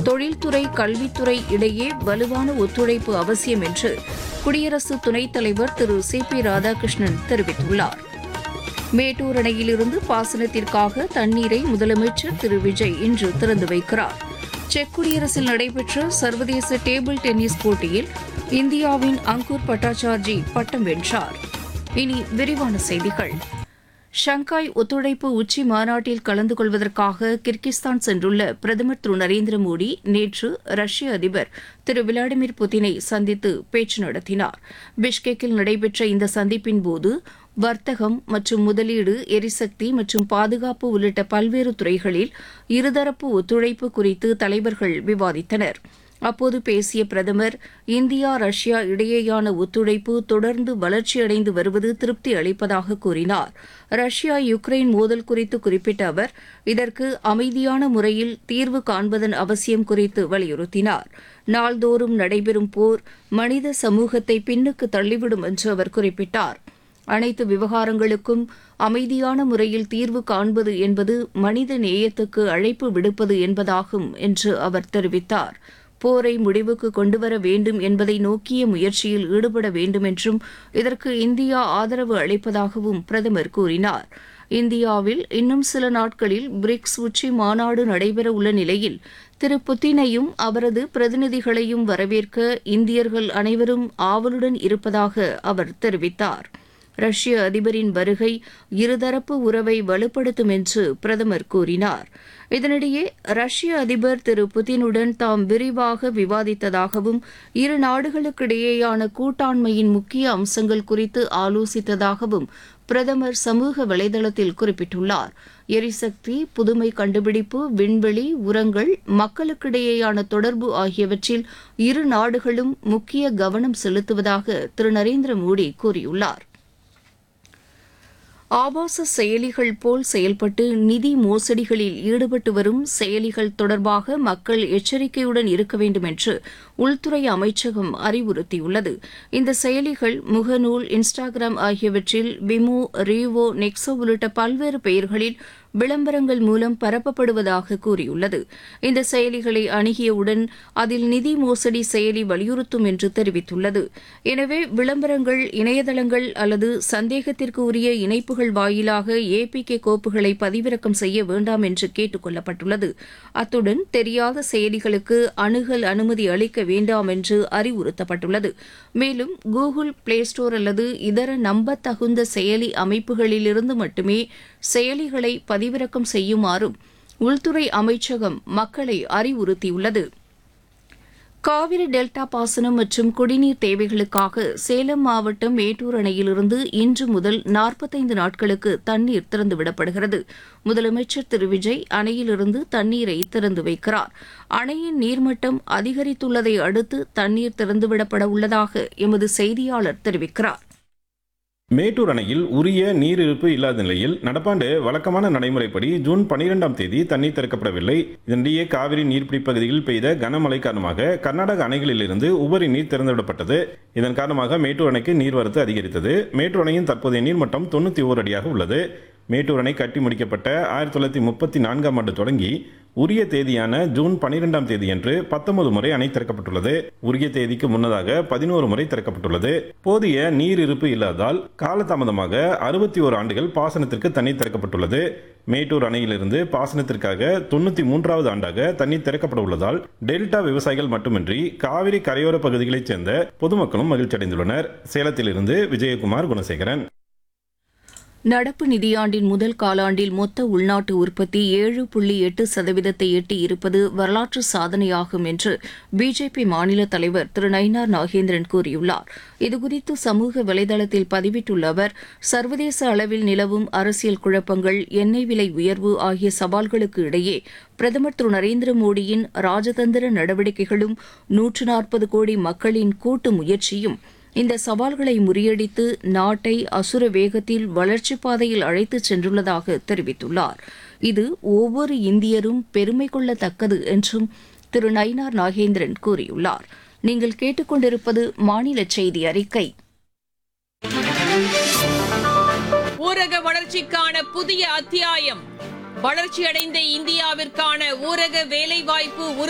தொழில்துறை கல்வித்துறை இடையே வலுவான ஒத்துழைப்பு அவசியம் என்று குடியரசு துணைத் தலைவர் திரு சி.பி. ராதாகிருஷ்ணன் தெரிவித்துள்ளார். மேட்டூர் அணையிலிருந்து பாசனத்திற்காக தண்ணீரை முதலமைச்சர் திரு விஜய் இன்று திறந்து வைக்கிறார். செக் குடியரசில் நடைபெற்ற சர்வதேச டேபிள் டென்னிஸ் போட்டியில் இந்தியாவின் அங்கூர் பட்டாச்சார்ஜி பட்டம் வென்றார். இனி விரிவான செய்திகள். ஷங்காய் ஒத்துழைப்பு உச்சி மாநாட்டில் கலந்து கொள்வதற்காக கிர்கிஸ்தான் சென்றுள்ள பிரதமர் திரு நரேந்திர மோடி நேற்று ரஷ்ய அதிபர் திரு விளாடிமிர் புதினை சந்தித்து பேச்சு நடத்தினார். பிஷ்கெக்கில் நடைபெற்ற இந்த சந்திப்பின் போது வர்த்தகம் மற்றும் முதலீடு, எரிசக்தி மற்றும் பாதுகாப்பு உள்ளிட்ட பல்வேறு துறைகளில் இருதரப்பு ஒத்துழைப்பு குறித்து தலைவர்கள் விவாதித்தனர். அப்போது பேசிய பிரதமர், இந்தியா ரஷ்யா இடையேயான ஒத்துழைப்பு தொடர்ந்து வளர்ச்சியடைந்து வருவது திருப்தி அளிப்பதாக கூறினார். ரஷ்யா யுக்ரைன் மோதல் குறித்து குறிப்பிட்ட அவர், இதற்கு அமைதியான முறையில் தீர்வு காண்பதன் அவசியம் குறித்து வலியுறுத்தினார். நாள்தோறும் நடைபெறும் போர் மனித சமூகத்தை பின்னுக்கு தள்ளிவிடும் என்று அவர் குறிப்பிட்டார். அனைத்து விவகாரங்களுக்கும் அமைதியான முறையில் தீர்வு காண்பது என்பது மனித நேயத்துக்கு அழைப்பு விடுப்பது என்பதாகும் என்று அவர் தெரிவித்தார். போரை முடிவுக்கு கொண்டுவர வேண்டும் என்பதை நோக்கிய முயற்சியில் ஈடுபட வேண்டும் என்றும் இதற்கு இந்தியா ஆதரவு அளிப்பதாகவும் பிரதமர் கூறினார். இந்தியாவில் இன்னும் சில நாட்களில் பிரிக்ஸ் உச்சி மாநாடு நடைபெற உள்ள நிலையில் திரு புதினையும் அவரது பிரதிநிதிகளையும் வரவேற்க இந்தியர்கள் அனைவரும் ஆவலுடன் இருப்பதாக அவர் தெரிவித்தார். ரஷ்ய அதிபரின் வருகை இருதரப்பு உறவை வலுப்படுத்தும் என்று பிரதமர் கூறினார். இதனிடையே ரஷ்ய அதிபர் திரு புதினுடன் தாம் விரிவாக விவாதித்ததாகவும் இரு நாடுகளுக்கிடையேயான கூட்டாண்மையின் முக்கிய அம்சங்கள் குறித்து ஆலோசித்ததாகவும் பிரதமர் சமூக வலைதளத்தில் குறிப்பிட்டுள்ளார். எரிசக்தி, புதுமை கண்டுபிடிப்பு, விண்வெளி, உரங்கள், மக்களுக்கிடையேயான தொடர்பு ஆகியவற்றில் இரு நாடுகளும் முக்கிய கவனம் செலுத்துவதாக திரு நரேந்திர மோடி கூறியுள்ளார். ஆபாச செயலிகள் போல் செயல்பட்டு நிதி மோசடிகளில் ஈடுபட்டு வரும் செயலிகள் தொடர்பாக மக்கள் எச்சரிக்கையுடன் இருக்க வேண்டும் என்று உள்துறை அமைச்சகம் அறிவுறுத்தியுள்ளது. இந்த செயலிகள் முகநூல், இன்ஸ்டாகிராம் ஆகியவற்றில் விமோ, ரீவோ, நெக்ஸோ உள்ளிட்ட பல்வேறு பெயர்களில் விளம்பரங்கள் மூலம் பரப்பப்படுவதாக கூறியுள்ளது. இந்த செயலிகளை அணுகியவுடன் அதில் நிதி மோசடி செயலி வலியுறுத்தும் என்று தெரிவித்துள்ளது. எனவே விளம்பரங்கள், இணையதளங்கள் அல்லது சந்தேகத்திற்கு உரிய இணைப்புகள் வாயிலாக ஏபிகே கோப்புகளை பதிவிறக்கம் செய்ய வேண்டாம் என்று கேட்டுக் கொள்ளப்பட்டுள்ளது. அத்துடன் தெரியாத செயலிகளுக்கு அணுகல் அனுமதி அளிக்க வேண்டாம் என்று அறிவுறுத்தப்பட்டுள்ளது. மேலும் கூகுள் பிளே ஸ்டோர் அல்லது இதர நம்பத்தகுந்த செயலி அமைப்புகளிலிருந்து மட்டுமே செயலிகளை பதிவிறக்கம் செய்யுமாறும் உள்துறை அமைச்சகம் மக்களை அறிவுறுத்தியுள்ளது. காவிரி டெல்டா பாசனம் மற்றும் குடிநீர் தேவைகளுக்காக சேலம் மாவட்டம் மேட்டூர் அணையிலிருந்து இன்று முதல் 45 நாட்களுக்கு தண்ணீர் திறந்துவிடப்படுகிறது. முதலமைச்சர் திரு விஜய் அணையிலிருந்து தண்ணீரை திறந்து வைக்கிறார். அணையின் நீர்மட்டம் அதிகரித்துள்ளதை அடுத்து தண்ணீர் திறந்துவிடப்பட உள்ளதாக எமது செய்தியாளர் தெரிவிக்கிறார். மேட்டூர் அணையில் உரிய நீர் இருப்பு இல்லாத நிலையில் நடப்பாண்டு வழக்கமான நடைமுறைப்படி ஜூன் 12ஆம் தேதி தண்ணீர் திறக்கப்படவில்லை. இதனிடையே காவிரி நீர்பிடிப்பு பகுதியில் பெய்த கனமழை காரணமாக கர்நாடக அணைகளிலிருந்து உபரி நீர் திறந்துவிடப்பட்டது. இதன் காரணமாக மேட்டூர் அணைக்கு நீர்வரத்து அதிகரித்தது. மேட்டூர் அணையின் தற்போதைய நீர்மட்டம் 91 அடியாக உள்ளது. மேட்டூர் அணை கட்டி முடிக்கப்பட்ட 1934ஆம் ஆண்டு தொடங்கி உரிய தேதியான ஜூன் 12ஆம் தேதியன்று 19 முறை அணை திறக்கப்பட்டுள்ளது. உரிய தேதிக்கு முன்னதாக 11 முறை திறக்கப்பட்டுள்ளது. போதிய நீர் இருப்பு இல்லாததால் காலதாமதமாக 61 ஆண்டுகள் பாசனத்திற்கு தண்ணீர் திறக்கப்பட்டுள்ளது. மேட்டூர் அணையிலிருந்து பாசனத்திற்காக 93வது ஆண்டாக தண்ணீர் திறக்கப்பட உள்ளதால் டெல்டா விவசாயிகள் மட்டுமின்றி காவிரி கரையோர பகுதிகளைச் சேர்ந்த பொதுமக்களும் மகிழ்ச்சி அடைந்துள்ளனர். சேலத்திலிருந்து விஜயகுமார், குணசேகரன். நடப்பு நிதியாண்டின் முதல் காலாண்டில் மொத்த உள்நாட்டு உற்பத்தி 7.8% எட்டி இருப்பது வரலாற்று சாதனையாகும் என்று பிஜேபி மாநில தலைவர் திரு நயினார் நாகேந்திரன் கூறியுள்ளார். இதுகுறித்து சமூக வலைதளத்தில் பதிவிட்டுள்ள அவர், சர்வதேச அளவில் நிலவும் அரசியல் குழப்பங்கள், எண்ணெய் விலை உயர்வு ஆகிய சவால்களுக்கு இடையே பிரதமர் திரு நரேந்திர மோடியின் ராஜதந்திர நடவடிக்கைகளும் 140 கோடி மக்களின் கூட்டு முயற்சியும் இந்த சவால்களை முறியடித்து நாட்டை அசுர வேகத்தில் வளர்ச்சிப் பாதையில் அழைத்துச் சென்றுள்ளதாக தெரிவித்துள்ளார். இது ஒவ்வொரு இந்தியரும் பெருமை கொள்ளத்தக்கது என்றும் திரு நயினார் நாகேந்திரன் கூறியுள்ளார். நீங்கள் கேட்டுக்கொண்டிருப்பது மாநில செய்தி அறிக்கை. ஊரக வளர்ச்சிக்கான புதிய அத்தியாயம். வளர்ச்சியடைந்த இந்தியாவிற்கான ஊரக வேலைவாய்ப்பு